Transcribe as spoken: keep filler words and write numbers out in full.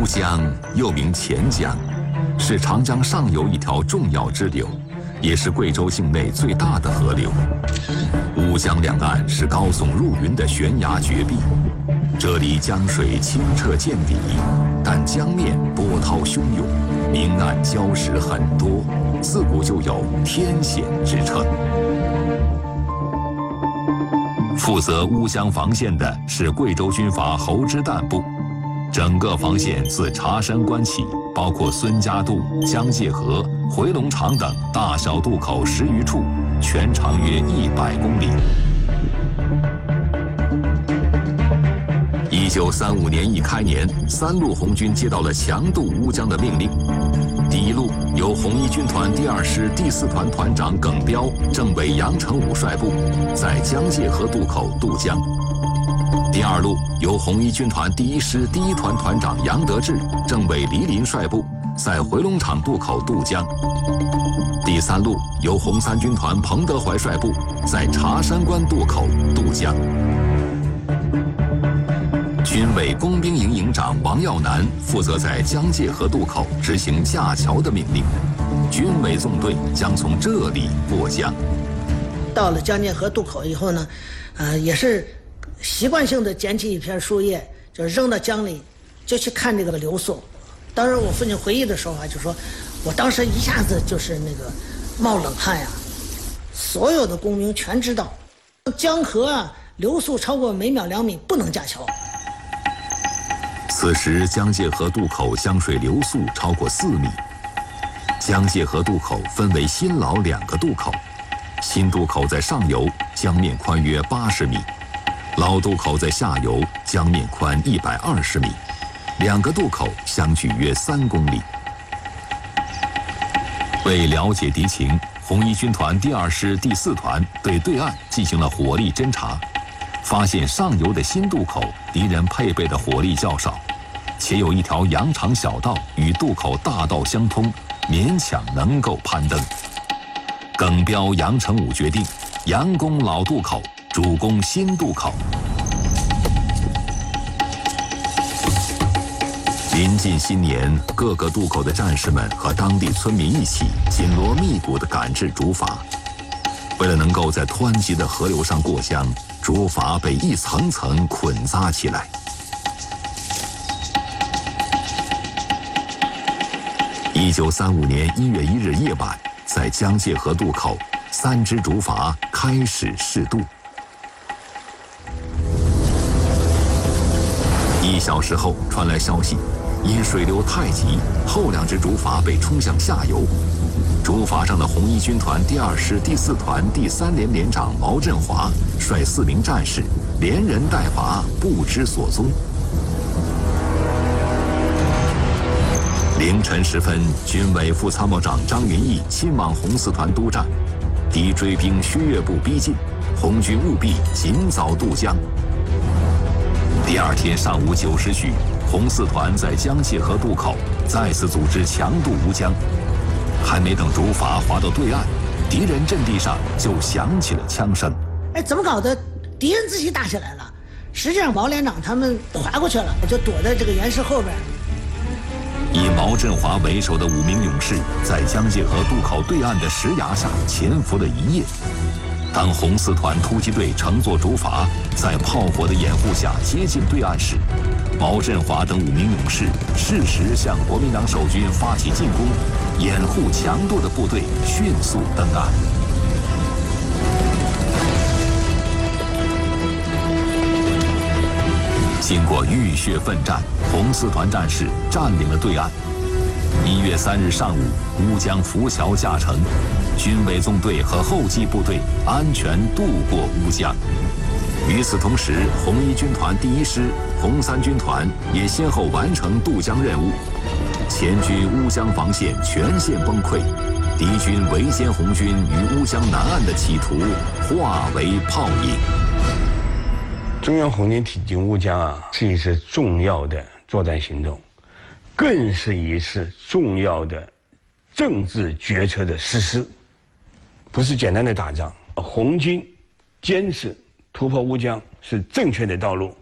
江又名钱江，是长江上游一条重要支流，也是贵州境内最大的河流。乌江两岸是高耸入云的悬崖绝壁，这里江水清澈见底，但江面波涛汹涌，明暗礁石很多，自古就有天险之称。负责乌江防线的是贵州军阀侯之旦部。整个防线自茶山关起，包括孙家渡、江界河、回龙场等大小渡口十余处，全长约一百公里。一九三五年一开年，三路红军接到了强渡乌江的命令。第一路由红一军团第二师第四团团长耿彪、政委杨成武率部，在江界河渡口渡江。第二路由红一军团第一师第一团团长杨德志、政委黎林率部，在回龙场渡口渡江。第三路由红三军团彭德怀率部，在茶山关渡口渡江。军委工兵营营长王耀南负责在江界河渡口执行架桥的命令，军委纵队将从这里过江。 到了江界河渡口以后呢，呃，也是习惯性的捡起一片树叶，就扔到江里，就去看这个流速。当时我父亲回忆的时候啊，就说，我当时一下子就是那个冒冷汗呀。所有的工兵全知道，江河啊流速超过每秒两米不能架桥。 此时江界河渡口江水流速超过四米。江界河渡口分为新老两个渡口，新渡口在上游，江面宽约八十米。老渡口在下游，江面宽一百二十米，两个渡口相距约三公里。为了解敌情，红一军团第二师第四团对对岸进行了火力侦察，发现上游的新渡口敌人配备的火力较少，且有一条羊肠小道与渡口大道相通，勉强能够攀登。耿彪、杨成武决定佯攻老渡口，主攻新渡口。临近新年，各个渡口的战士们和当地村民一起紧锣密鼓地赶制竹筏。为了能够在湍急的河流上过江，竹筏被一层层捆扎起来。一九三五年一月一日夜晚，在江界河渡口，三只竹筏开始试渡。一小时后传来消息，因水流太急，后两只竹筏被冲向下游。竹筏上的红一军团第二师第四团第三连连长毛振华率四名战士连人带筏不知所踪。凌晨时分，军委副参谋长张云逸亲往红四团督战，敌追兵薛岳部逼近，红军务必尽早渡江。第二天上午九时许，红四团在江界河渡口再次组织强渡乌江。还没等竹筏划到对岸，敌人阵地上就响起了枪声。 哎，怎么搞的？敌人自己打起来了。实际上，毛连长他们划过去了，就躲在这个岩石后边。 以毛振华为首的五名勇士在江界河渡口对岸的石崖上潜伏了一夜。当红四团突击队乘坐竹筏在炮火的掩护下接近对岸时，毛振华等五名勇士适时向国民党守军发起进攻，掩护强渡的部队迅速登岸。经过浴血奋战，红四团战士占领了对岸。一月三日上午，乌江浮桥架成，军委纵队和后继部队安全渡过乌江。与此同时，红一军团第一师、红三军团也先后完成渡江任务。前军乌江防线全线崩溃，敌军围歼红军于乌江南岸的企图化为泡影。 中央红军挺进乌江啊，是一次重要的作战行动，更是一次重要的政治决策的实施，不是简单的打仗。红军坚持突破乌江是正确的道路。